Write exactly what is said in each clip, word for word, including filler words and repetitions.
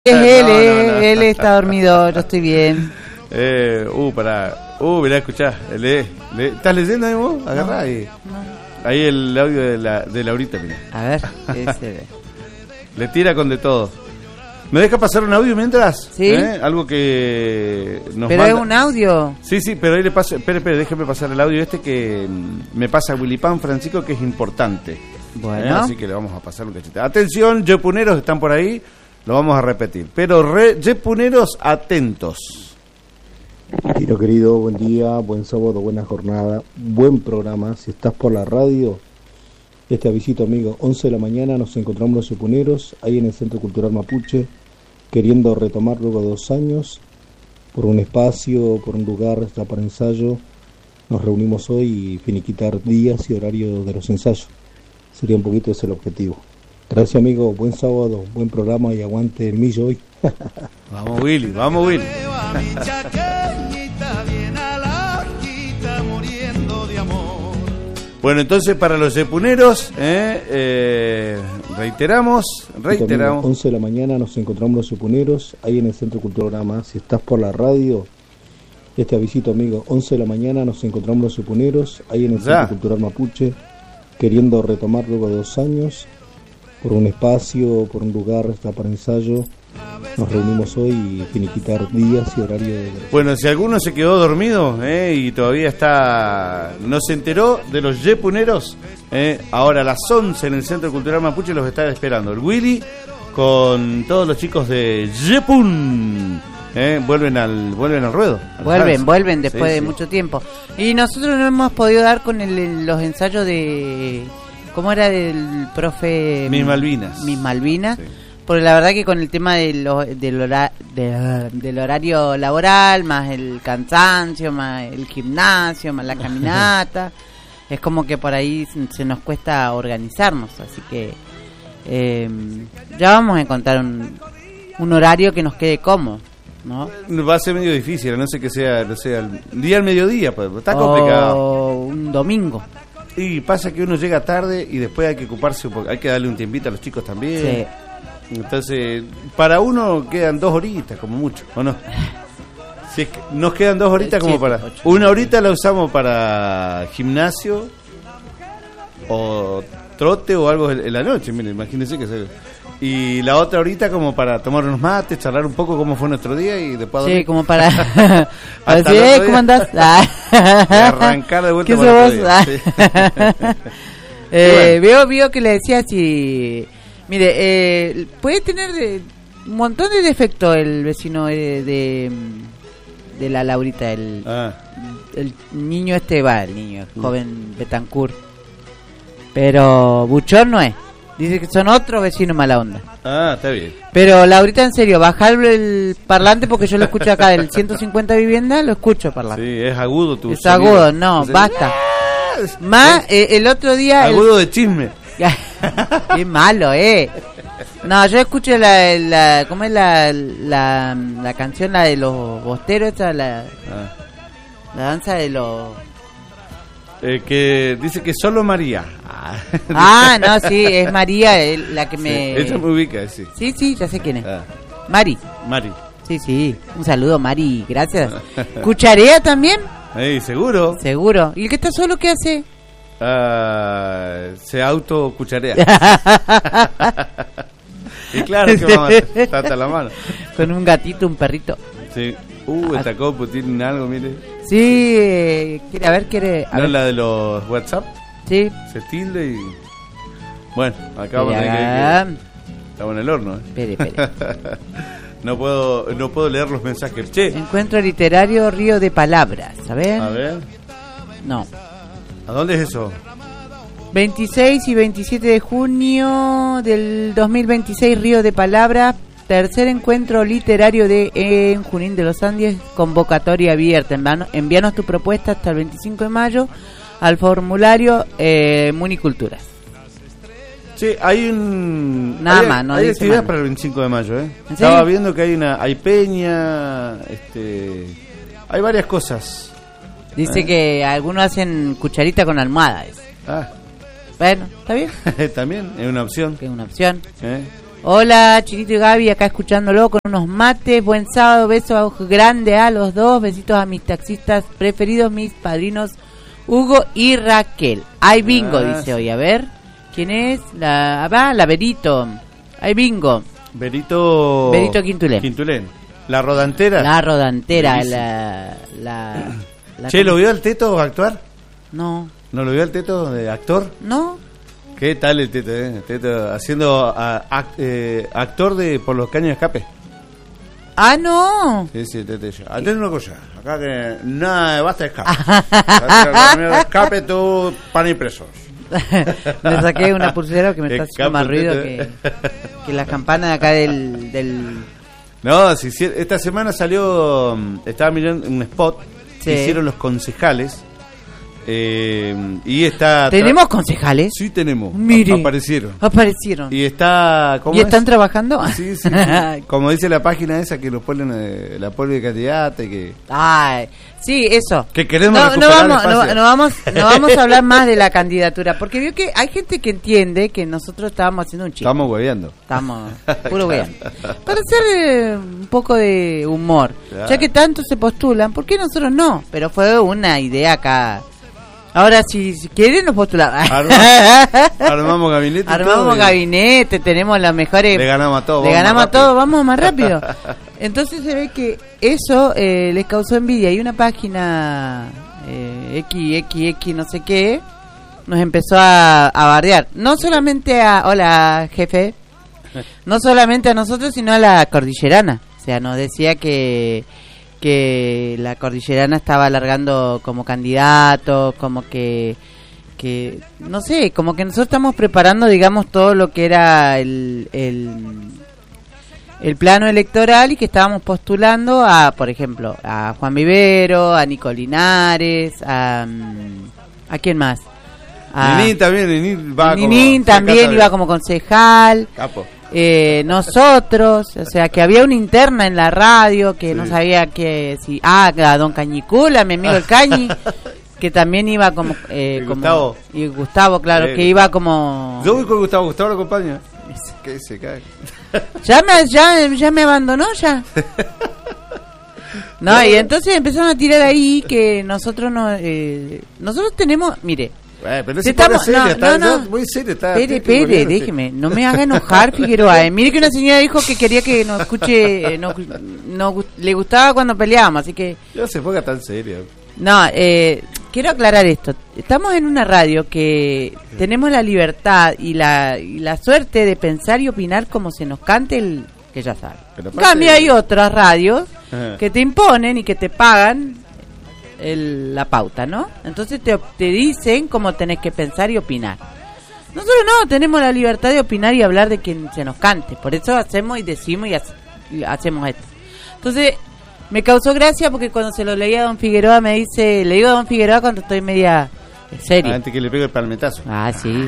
Es él, no, eh, no, no. él está dormido, yo estoy bien. Eh, uh, pará. Uh, mirá, escuchá. Lee, lee. ¿Estás leyendo ahí vos? Agarrá No, ahí. no. Ahí el audio de, la, de Laurita, mirá. A ver, ese. Le tira con de todo. ¿Me deja pasar un audio mientras? Sí. ¿Eh? Algo que nos Pero manda... es un audio. Sí, sí, pero ahí le paso... Espere, espere, déjeme pasar el audio este que mm, me pasa Willy Pan Francisco, que es importante. Bueno. ¿Eh? Así que le vamos a pasar un cachete. Atención, yepuneros están por ahí. Lo vamos a repetir. Pero re, yepuneros, atentos. Tiro querido, buen día, buen sábado, buena jornada, buen programa. Si estás por la radio, este avisito, amigo, once de la mañana nos encontramos los yepuneros ahí en el Centro Cultural Mapuche, queriendo retomar luego de dos años, por un espacio, por un lugar ya para ensayo. Nos reunimos hoy y finiquitar días y horarios de los ensayos. Sería un poquito ese el objetivo. Gracias, amigo, buen sábado, buen programa y aguante el millo hoy. Vamos, Willy, vamos, Willy. Bueno, entonces para los yepuneros, eh, eh, reiteramos, reiteramos. once de la mañana nos encontramos los yepuneros ahí en el Centro Cultural. Si estás por la radio, este avisito, amigo, once de la mañana nos encontramos los yepuneros ahí en el Ya. Centro Cultural Mapuche, queriendo retomar luego de dos años, por un espacio, por un lugar ya para ensayo. Nos reunimos hoy y finiquitar días y horarios de... Bueno, si alguno se quedó dormido eh, y todavía está, no se enteró de los yepuneros, eh, ahora a las once en el Centro Cultural Mapuche los está esperando el Willy con todos los chicos de Yepun. Eh, vuelven al vuelven al ruedo. al Vuelven, dance. vuelven después Sí, de sí. mucho tiempo. Y nosotros no hemos podido dar con el, los ensayos de... ¿Cómo era del profe? Mis Malvinas. Mis Malvinas. Sí. Porque la verdad que con el tema de lo, del, hora, de, del horario laboral, más el cansancio, más el gimnasio, más la caminata, es como que por ahí se nos cuesta organizarnos. Así que eh, ya vamos a encontrar un, un horario que nos quede cómodo, ¿no? Va a ser medio difícil, a no sé que sea, no sea el día al mediodía, pues está complicado. O un domingo. Y pasa que uno llega tarde y después hay que ocuparse, un poco, hay que darle un tiempito a los chicos también. Sí. Entonces, para uno quedan dos horitas como mucho, ¿o no? Si es que nos quedan dos horitas como Siete, para... ocho. Una horita la usamos para gimnasio o trote o algo en la noche, miren, imagínense que se... Y la otra horita como para tomar unos mates, charlar un poco cómo fue nuestro día y después... Sí, dormir. como para... para Hasta decir, el otro "Eh, día". ¿cómo andás? Ah. Y arrancar de vuelta ¿Qué para sos otro vos? día, Ah. sí. eh, veo, veo que le decía si... Mire, eh, puede tener de- un montón de defectos el vecino de, de, de la Laurita, el, Ah, el niño este va, el niño, el joven Betancourt. Pero buchón no es. Dice que son otros vecinos mala onda. ah, está bien. Pero Laurita, en serio, bajar el parlante porque yo lo escucho acá del ciento cincuenta viviendas, lo escucho parlante. Sí, es agudo tu Es sonido. agudo, no, Sí. basta. Más, eh, el otro día... el- Agudo de chisme. Qué malo, eh. No, yo escucho la, la ¿cómo es la, la, la canción, la de los bosteros, esa, la, Ah. la danza de los... Eh, que dice que solo María. Ah, Ah, no, sí, es María eh, la que sí, me... ella me ubica, sí. Sí, sí, ya sé quién es. Ah, Mari. Mari. Sí, sí, un saludo, Mari, gracias. ¿Cucharea también? Ey, seguro. Seguro. ¿Y el que está solo qué hace? Ah, se auto cucharea. Y claro que vamos a tratar la mano. Con un gatito, un perrito. Sí. Uh, esta copa tiene algo, mire. Sí, eh, quiere, a ver, quiere... A No ver. es la de los WhatsApp. Sí. Se tilde y... Bueno, acá vamos a Espere, tener acá. que... Estamos en el horno, ¿eh? Espere, espere. No puedo, no puedo leer los mensajes. Che, Encuentro literario Río de Palabras, a ver. a ver. No. ¿A dónde es eso? veintiséis y veintisiete de junio del dos mil veintiséis, Río de Palabras, tercer encuentro literario de en Junín de los Andes, convocatoria abierta. Envianos, envíanos tu propuesta hasta el veinticinco de mayo al formulario eh, Municulturas. Sí, hay un... Nada hay, más, no hay dice actividad más. para el veinticinco de mayo, ¿eh? ¿En Estaba serio? viendo que hay una... Hay peña, este... Hay varias cosas. Dice Ah. que algunos hacen cucharita con almohada. dice. Ah, Bueno, está bien, también es una opción. que es una opción. ¿eh? Hola, Chiquito y Gaby, acá escuchándolo con unos mates. Buen sábado, beso grande a los dos. Besitos a mis taxistas preferidos, mis padrinos Hugo y Raquel. Hay bingo, ah, dice sí. hoy. A ver, ¿quién es? La, ah, la Berito. Hay bingo. Berito... Berito Quintulén. Quintulén. La rodantera. La rodantera, la... la, la che, ¿lo vio al Teto actuar? No. ¿No lo vio al Teto de actor? No. ¿Qué tal el Teto, eh? El Teto haciendo a, a, eh, actor de Por los Caños de Escape. Ah, no. Sí, sí, Teto. Atende una cosa. Acá que nada, basta de escape. Acá de escape, tú, pan y presos. Me saqué una pulsera que me está haciendo más ruido que, que las campanas de acá del... del... No, sí, sí, esta semana salió, estaba mirando un spot sí. que hicieron los concejales. Eh, y está... ¿Tenemos concejales? Sí, tenemos. Mire, aparecieron. Aparecieron. Y está... ¿cómo ¿Y están es? trabajando? Sí, sí. Como dice la página esa que los ponen eh, la polvo de candidata y que... Ay, sí, eso. Que queremos no, recuperar no vamos, no, espacio. no vamos, no vamos a hablar más de la candidatura, porque vio que hay gente que entiende que nosotros estábamos haciendo un chiste. Estamos hueveando. Estamos puro hueveando. Para hacer eh, un poco de humor. Claro. Ya que tanto se postulan, ¿por qué nosotros no? Pero fue una idea acá. Ahora, si, si quieren, nos postulamos. Arma, armamos gabinete. Armamos todo, gabinete, tenemos las mejores. Le ganamos a todos. Le ganamos a todos, vamos más rápido. Entonces se ve que eso eh, les causó envidia. Y una página eh, X, X, X, no sé qué, nos empezó a, a bardear. No solamente a. Hola, jefe. No solamente a nosotros, sino a la cordillerana. O sea, nos decía que. que la cordillerana estaba alargando como candidato, como que, que no sé, como que nosotros estamos preparando, digamos, todo lo que era el, el, el plano electoral y que estábamos postulando a, por ejemplo, a Juan Vivero, a Nico Linares, a... ¿a quién más? A Ninín también, Ninín va Ninín como, también iba como concejal. Capo. Eh, nosotros, o sea, que había una interna en la radio que sí. no sabía que si ah, a don Cañicula, mi amigo el Cañi, que también iba como eh, y como Gustavo. y Gustavo, claro, sí, que iba como yo voy con Gustavo, Gustavo lo acompaña. ¿Qué se cae? Ya me ya, ya me abandonó ya. No, y entonces empezaron a tirar ahí que nosotros no eh, nosotros tenemos, mire, Eh, pero si estamos, seria, no, está, no, no. muy serio, está. Espere, espere, déjeme, no me haga enojar, Figueroa. Eh. Mire que una señora dijo que quería que nos escuche, eh, no, no, le gustaba cuando peleábamos, así que... No se ponga tan serio. No, eh, quiero aclarar esto. Estamos en una radio que tenemos la libertad y la, y la suerte de pensar y opinar como se nos cante el... que ya sabe. En cambio hay otras radios Ajá. que te imponen y que te pagan... El, la pauta, ¿no? Entonces te, te dicen cómo tenés que pensar y opinar. Nosotros no, tenemos la libertad de opinar y hablar de quien se nos cante. Por eso hacemos y decimos y, hace, y hacemos esto. Entonces, me causó gracia porque cuando se lo leía a don Figueroa me dice, le digo a don Figueroa cuando estoy media seria. Antes que le pegue el palmetazo. Ah, sí.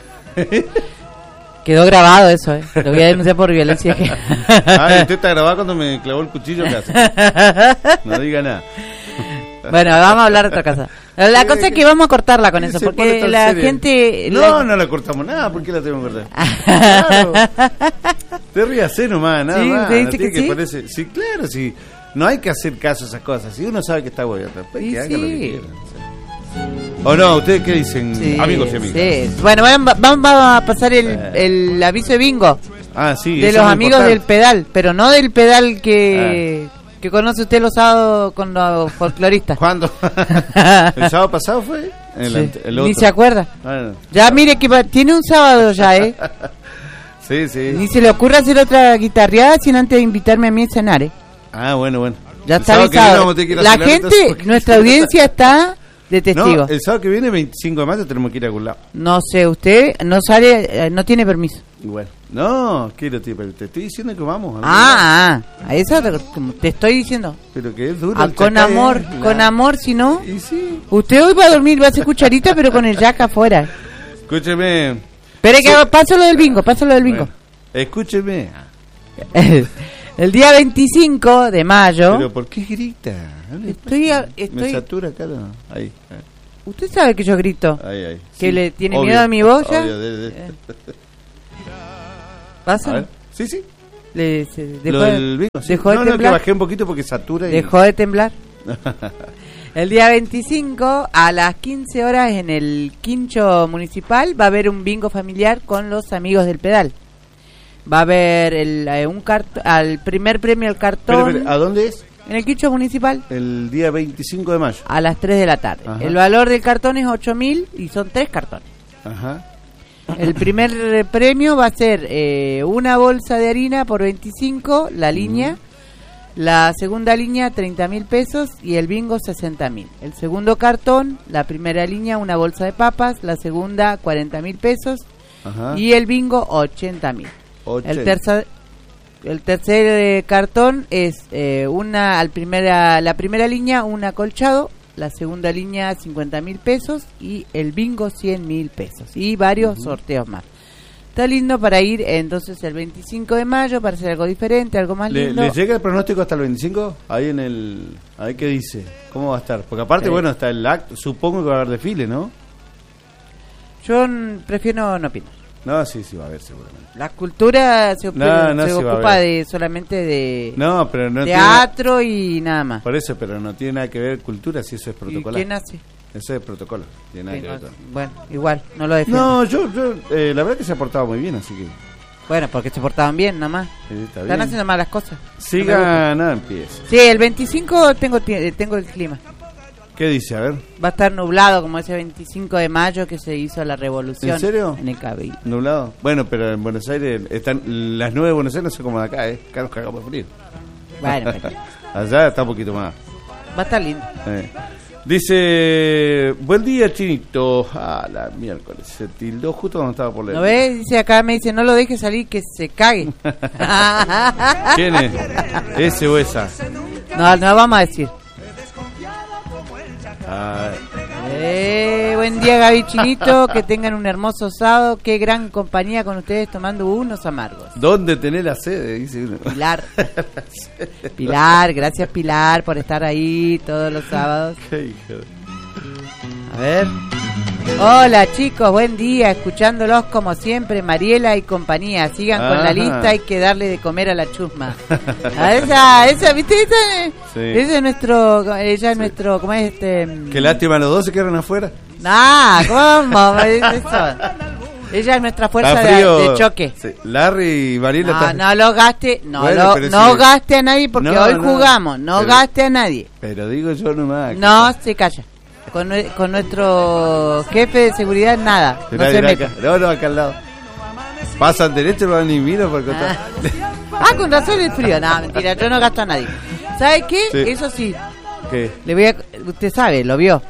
Quedó grabado eso, ¿eh? Lo voy a denunciar por violencia. Ah, usted está grabado cuando me clavó el cuchillo en casa. No diga nada. Bueno, vamos a hablar de otra cosa. La cosa es que vamos a cortarla con eso, porque la serio? gente... No, la... no la cortamos nada, ¿por qué la tenemos que cortar? Claro. Te ríase nomás, nada sí, más. ¿Dice no que sí? Que parece... Sí, claro, sí. No hay que hacer caso a esas cosas. Si uno sabe que está bueno, pues que sí. haga lo que quieran. Sí. ¿O no? ¿Ustedes qué dicen? Sí, amigos y amigas. Sí. Bueno, vamos, vamos a pasar el, el aviso de bingo. Ah, sí. De los amigos importante. del pedal, pero no del pedal que... Ah. Que conoce usted los sábados con los folcloristas. ¿Cuándo? ¿El sábado pasado fue? El, sí. el otro. Ni se acuerda. Bueno. Ya mire que va, tiene un sábado ya, ¿eh? Sí, sí. Ni se le ocurre hacer otra guitarreada sin antes de invitarme a mí a cenar, ¿eh? Ah, bueno, bueno. Ya el está avisado. La gente, entonces, nuestra audiencia está de testigo. No, el sábado que viene, veinticinco de mayo, tenemos que ir a algún lado. No sé, usted no sale, no tiene permiso. Bueno, no, quiero, tío, pero te estoy diciendo que vamos. Ah, ah, a eso te, te estoy diciendo. Pero que es duro. Ah, con amor, es la... con amor, si no. Y sí. Usted hoy va a dormir, va a hacer cucharita, pero con el jack afuera. Escúcheme. Espere que sí. paso lo del bingo, paso lo del bingo. Bueno, escúcheme. El día veinticinco de mayo. ¿Pero por qué grita? Estoy, a, estoy... Me satura acá. No. Ahí, ahí. Usted sabe que yo grito. Ahí, ahí. ¿Que sí, le tiene obvio, miedo a mi voz ya? Obvio, de, de. ¿Pasa? Sí, sí. Le, se dejó, Lo del bingo, sí. dejó de No, no, que temblar. bajé un poquito porque satura y... Dejó de temblar. El día veinticinco a las quince horas en el Quincho Municipal va a haber un bingo familiar con los amigos del pedal. Va a haber el, eh, un cart- al primer premio al cartón. Espera, espera, ¿a dónde es? En el Quincho Municipal El día veinticinco de mayo. a las tres de la tarde. Ajá. El valor del cartón es ocho mil y son tres cartones. Ajá. El primer eh, premio va a ser eh, una bolsa de harina por veinticinco, la línea. La segunda línea, treinta mil pesos y el bingo, sesenta mil. El segundo cartón, la primera línea, una bolsa de papas. La segunda, cuarenta mil pesos. Ajá. Y el bingo, ochenta mil. ochenta. El tercer, el tercer eh, cartón es eh, una al primera, la primera línea, un acolchado. La segunda línea, cincuenta mil pesos. Y el bingo, cien mil pesos. Y varios uh-huh. sorteos más. Está lindo para ir entonces el veinticinco de mayo para hacer algo diferente, algo más ¿Le, lindo. ¿Le llega el pronóstico hasta el veinticinco? Ahí en el... Ahí qué dice. ¿Cómo va a estar? Porque aparte, Sí. bueno, está el acto. Supongo que va a haber desfile, ¿no? Yo n- prefiero no opinar. No, sí, sí va a haber seguramente. La cultura se, op- No, no, se sí va a ocupa haber. de solamente de No, pero no teatro y nada más. tiene... Por eso, pero no tiene nada que ver cultura si eso es ¿Y protocolar. quién hace? Eso es protocolo. Tiene nada Sí, que ver no, con... bueno, igual, no lo defiendo. No, yo, yo eh, la verdad que se ha portado muy bien, así que... Bueno, porque se portaban bien, nada más. Sí, está Están bien. haciendo malas cosas. No me Siga, gusta. nada, empieza. Sí, el veinticinco tengo tie- eh, tengo el clima. ¿Qué dice? A ver. Va a estar nublado como ese veinticinco de mayo que se hizo la revolución. ¿En serio? En el Cabildo. ¿Nublado? Bueno, pero en Buenos Aires están las nubes de Buenos Aires no son como de acá, ¿eh? Acá nos cagamos de frío. Bueno, pero Allá está un poquito más. va a estar lindo. Eh. Dice, buen día, Chinito. Ah, la miércoles. Se tildó justo cuando estaba por leer. ¿No ves? Dice acá, me dice, no lo deje salir que se cague. ¿Quién es? ¿Ese o esa? No, no vamos a decir. Ah, Eh, buen día, Gaby Chinito, que tengan un hermoso sábado, qué gran compañía con ustedes tomando unos amargos. ¿dónde tenés la sede? Dice uno. Pilar, Pilar, gracias Pilar por estar ahí todos los sábados. Qué hijo. A ver. Hola chicos, buen día, escuchándolos como siempre, Mariela y compañía. Sigan con la Ajá. lista, hay que darle de comer a la chusma. A esa, esa, ¿viste? Esa, Sí. ese es nuestro, ella es nuestro, ¿cómo es este? Qué lástima, los dos se quedaron afuera. Nah, ¿cómo? Es eso. Ella es nuestra fuerza Está de, frío. de choque. Sí. Larry y Mariela No, están- no lo gaste, no, Bueno, lo, pero no sí. gaste a nadie porque No, hoy no. jugamos, no Pero- gaste a nadie. Pero digo yo nomás. No se calla. Con, nue- con nuestro jefe de seguridad, nada. No Mirá, se mirá meta. acá. No, no, acá al lado. Pasan derecho, no van ni miro por contar. Ah, con razón es frío. No, mentira, yo no gasto a nadie. ¿Sabe qué? Sí. Eso sí, ¿Qué? le voy a, usted sabe, lo vio.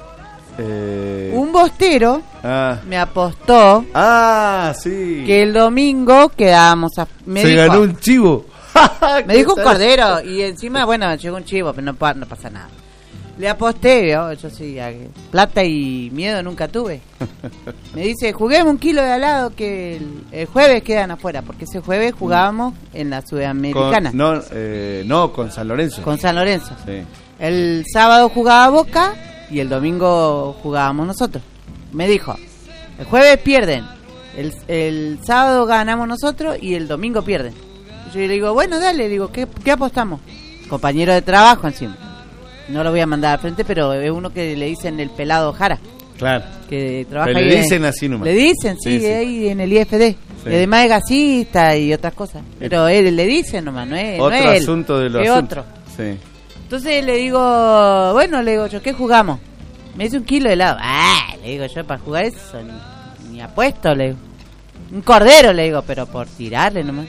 Eh... Un bostero Ah. me apostó Ah, sí. que el domingo quedábamos a... Me Se dijo, ganó un chivo. me dijo un cordero y encima, bueno, llegó un chivo, pero no, pa- no pasa nada. Le aposté, yo, yo sí, a- plata y miedo nunca tuve. Me dice, juguemos un kilo de alado que el, el jueves quedan afuera, porque ese jueves jugábamos en la Sudamericana, Con, no, eh, no, con San Lorenzo. con San Lorenzo. Sí. El sábado jugaba Boca y el domingo jugábamos nosotros. Me dijo, el jueves pierden, el, el sábado ganamos nosotros y el domingo pierden. Y yo le digo, bueno, dale, le digo, ¿qué, qué apostamos? Compañero de trabajo encima. No lo voy a mandar al frente, pero es uno que le dicen el pelado Jara, Claro. que trabaja Pero ahí le en- dicen así nomás. Le dicen, sí, Sí, sí. ahí en el I F D. Sí. Y además es gasista y otras cosas. Pero él le dicen nomás, no es, no Otro es él, asunto de los es asuntos. otro. Sí. Entonces le digo, bueno, le digo yo, ¿qué jugamos? Me dice un kilo de helado. Ah, le digo yo, para jugar eso ni, ni apuesto, le digo. Un cordero, le digo, pero por tirarle nomás.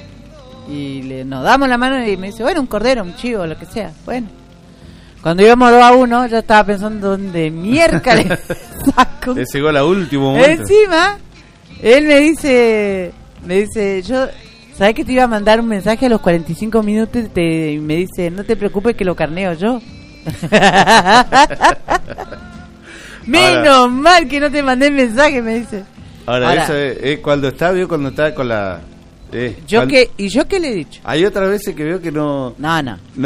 Y le, nos damos la mano y me dice, bueno, un cordero, un chivo, lo que sea. Bueno. Cuando íbamos dos a uno, yo estaba pensando, ¿dónde miércoles saco? Le llegó la último momento. Encima, él me dice, me dice, yo, ¿sabes que te iba a mandar un mensaje a los cuarenta y cinco minutos? Y, te, y me dice, no te preocupes que lo carneo yo. Menos Ahora- mal que no te mandé el mensaje, me dice. Ahora, Ahora- eso es, es cuando está, vio cuando está con la... eh, Yo cuando- que, ¿y yo qué le he dicho? Hay otras veces que veo que no... No, no. no